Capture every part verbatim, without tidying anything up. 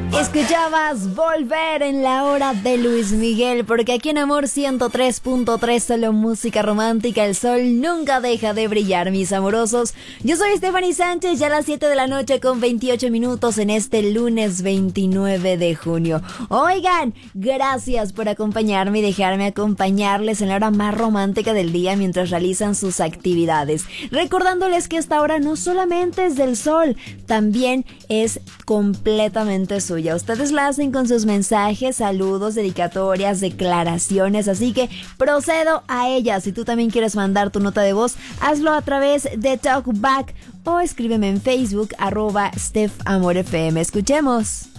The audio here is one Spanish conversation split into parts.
Escuchabas Volver en la hora de Luis Miguel, porque aquí en Amor ciento tres punto tres, solo música romántica, el sol nunca deja de brillar, mis amorosos. Yo soy Stephanie Sánchez, ya a las siete de la noche con veintiocho minutos en este lunes veintinueve de junio. Oigan, gracias por acompañarme y dejarme acompañarles en la hora más romántica del día mientras realizan sus actividades. Recordándoles que esta hora no solamente es del sol, también es completamente suya. Ustedes la hacen con sus mensajes, saludos, dedicatorias, declaraciones, así que procedo a ellas. Si tú también quieres mandar tu nota de voz, hazlo a través de Talkback o escríbeme en Facebook, arroba StephAmorFM. Escuchemos.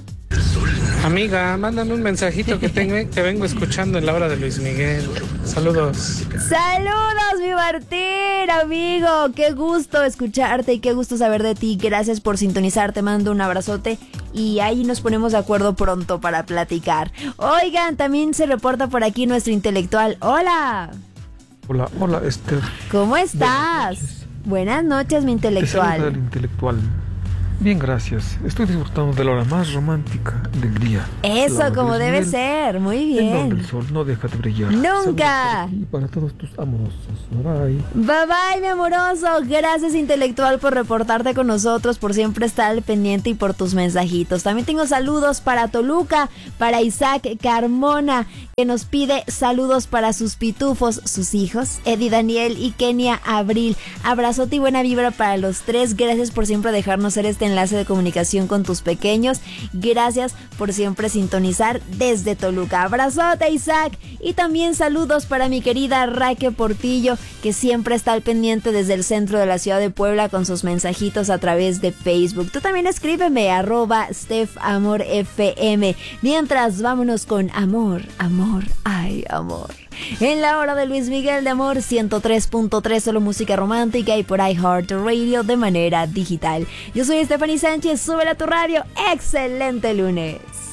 Amiga, mándame un mensajito que te, te vengo escuchando en la hora de Luis Miguel. Saludos. Saludos, mi Martín, amigo. Qué gusto escucharte y qué gusto saber de ti. Gracias por sintonizar. Te mando un abrazote y ahí nos ponemos de acuerdo pronto para platicar. Oigan, también se reporta por aquí nuestro intelectual. Hola. Hola, hola, Esther. ¿Cómo estás? Buenas noches, Buenas noches mi intelectual. Te saluda el intelectual. Bien, gracias. Estoy disfrutando de la hora más romántica del día. Eso, como debe ser. Muy bien. En donde el sol no deja de brillar. ¡Nunca! Y para todos tus amorosos. Bye, bye. Bye, bye, mi amoroso. Gracias, intelectual, por reportarte con nosotros, por siempre estar al pendiente y por tus mensajitos. También tengo saludos para Toluca, para Isaac Carmona, que nos pide saludos para sus pitufos, sus hijos, Eddie Daniel y Kenia Abril. Abrazote y buena vibra para los tres. Gracias por siempre dejarnos ser este enlace de comunicación con tus pequeños. Gracias por siempre sintonizar desde Toluca. Abrazote, Isaac. Y también saludos para mi querida Raque Portillo, que siempre está al pendiente desde el centro de la ciudad de Puebla con sus mensajitos a través de Facebook. Tú también escríbeme, arroba StephAmorFM. Mientras, vámonos con Amor, Amor, ay, Amor. En la hora de Luis Miguel de Amor ciento tres punto tres, solo música romántica y por iHeartRadio de manera digital. Yo soy Stephanie Sánchez, súbela a tu radio. ¡Excelente lunes!